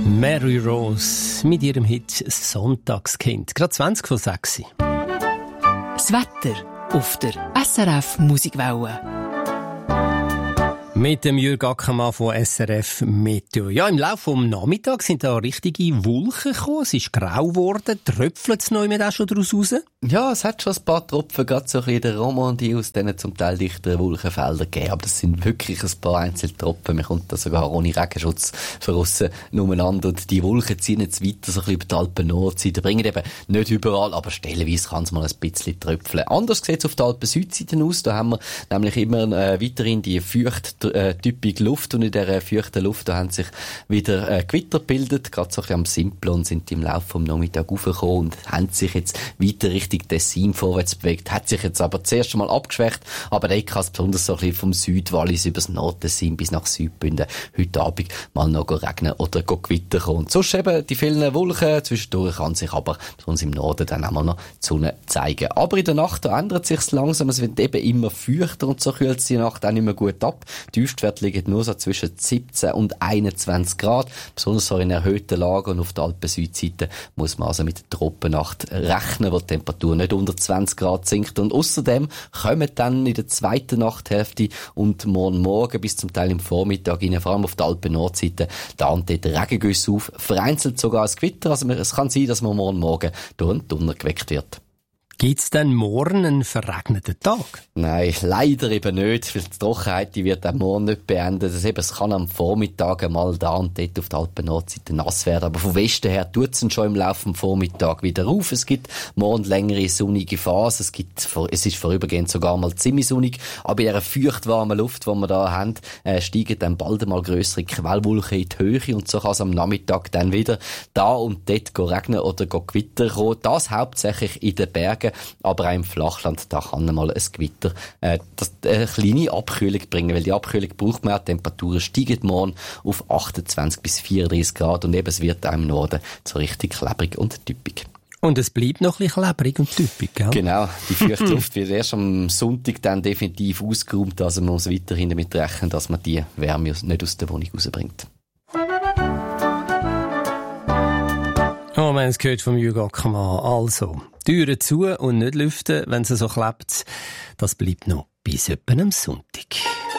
Mary Rose mit ihrem Hit «Sonntagskind». Gerade 20 vor 6. Das Wetter auf der SRF Musikwelle. Mit dem Jürg Ackermann von SRF Meteo. Ja, im Laufe des Nachmittags sind da richtige Wolken gekommen. Es ist grau geworden. Tröpfelt es noch mit auch schon daraus raus? Ja, es hat schon ein paar Tropfen, gerade so ein bisschen in der Romandie aus diesen zum Teil dichteren Wolkenfeldern gegeben. Aber das sind wirklich ein paar Einzeltropfen. Man kommt da sogar ohne Regenschutz von aussen umeinander. Und die Wolken ziehen jetzt weiter so ein bisschen über die Alpen-Nordseite. Bringen eben nicht überall, aber stellenweise kann es mal ein bisschen tröpfeln. Anders sieht es auf der Alpen-Südseite aus. Da haben wir nämlich immer weiterhin die typische Luft. Und in dieser feuchten Luft da haben sich wieder Gewitter gebildet. Gerade so ein bisschen am Simplon sind die im Laufe des Nachmittags raufgekommen und haben sich jetzt weiter Richtung Tessin vorwärts bewegt. Hat sich jetzt aber zuerst einmal abgeschwächt. Aber da kann es besonders so ein bisschen vom Südwallis über das Nordtessin bis nach Südbünden heute Abend mal noch regnen oder Gewitter kommen. Und sonst eben die vielen Wolken. Zwischendurch kann sich aber besonders im Norden dann auch mal noch die Sonne zeigen. Aber in der Nacht da ändert sich langsam. Es wird eben immer feuchter und so kühlt es die Nacht auch nicht mehr gut ab. Die Tiefstwerte liegen nur so zwischen 17 und 21 Grad. Besonders so in erhöhten Lagen und auf der Alpen-Südseite muss man also mit der Tropennacht rechnen, wo die Temperatur nicht unter 20 Grad sinkt. Und außerdem kommen dann in der zweiten Nachthälfte und morgen bis zum Teil im Vormittag rein, vor allem auf der Alpen-Nordseite, da und dort Regengüsse auf, vereinzelt sogar ein Gewitter. Also es kann sein, dass man morgen durch einen Donner geweckt wird. Gibt's denn morgen einen verregneten Tag? Nein, leider eben nicht, weil die Trockenheit die wird auch morgen nicht beendet. Es kann am Vormittag mal da und dort auf der Alpen-Nordseite nass werden, aber vom Westen her tut es schon im Laufe des Vormittags wieder auf. Es gibt morgen längere sonnige Phasen, es ist vorübergehend sogar mal ziemlich sonnig, aber in dieser feuchtwarmen Luft, die wir da haben, steigen dann bald einmal grössere Quellwolken in die Höhe und so kann es am Nachmittag dann wieder da und dort regnen oder Gewitter kommen. Das hauptsächlich in den Bergen, aber auch im Flachland, da kann einmal ein Gewitter eine kleine Abkühlung bringen, weil die Abkühlung braucht man auch. Die Temperaturen steigen morgen auf 28 bis 34 Grad und eben es wird auch im Norden so richtig klebrig und typisch. Und es bleibt noch ein bisschen klebrig und typisch, gell? Genau, die feuchte Luft wird erst am Sonntag dann definitiv ausgeräumt, also man muss weiterhin damit rechnen, dass man die Wärme nicht aus der Wohnung rausbringt. Oh, wir haben es gehört vom Jürg Ackermann. Also, Türen zu und nicht lüften, wenn es so klebt. Das bleibt noch bis etwa am Sonntag.